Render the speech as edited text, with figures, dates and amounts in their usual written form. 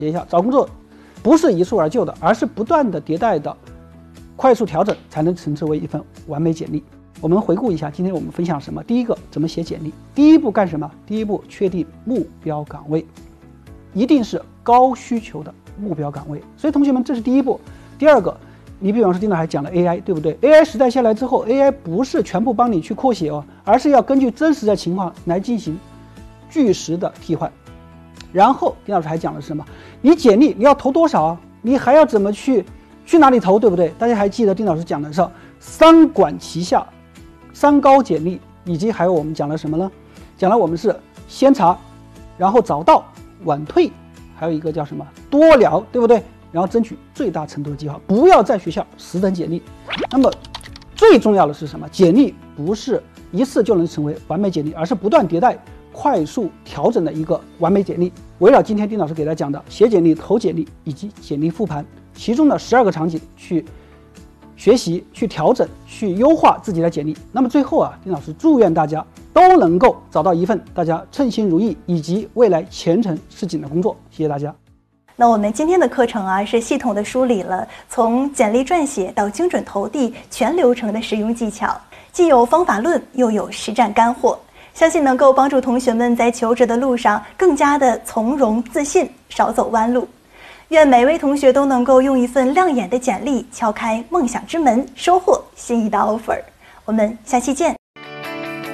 一下，找工作不是一蹴而就的，而是不断的迭代的快速调整，才能称之为一份完美简历。我们回顾一下，今天我们分享什么？第一个，怎么写简历？第一步干什么？第一步，确定目标岗位，一定是高需求的目标岗位。所以同学们，这是第一步。第二个，你比方说丁老师还讲了 AI， 对不对 ？AI 时代下来之后 ，AI 不是全部帮你去扩写哦，而是要根据真实的情况来进行据实的替换。然后丁老师还讲了什么？你简历你要投多少啊？你还要怎么去哪里投，对不对？大家还记得丁老师讲的是三管齐下、三高简历，以及还有我们讲了什么呢？讲了我们是先查，然后早到晚退，还有一个叫什么多聊，对不对？然后争取最大程度的绩效，不要在学校死等简历。那么最重要的是什么？简历不是一次就能成为完美简历，而是不断迭代、快速调整的一个完美简历。围绕今天丁老师给大家讲的写简历、投简历以及简历复盘，其中的12个场景去学习、去调整、去优化自己的简历。那么最后丁老师祝愿大家都能够找到一份大家称心如意以及未来前程似锦的工作。谢谢大家。 那我们今天的课程是系统的梳理了从简历撰写到精准投递全流程的实用技巧，既有方法论又有实战干货，相信能够帮助同学们在求职的路上更加的从容自信，少走弯路。愿每位同学都能够用一份亮眼的简历敲开梦想之门，收获心仪的 offer。我们下期见。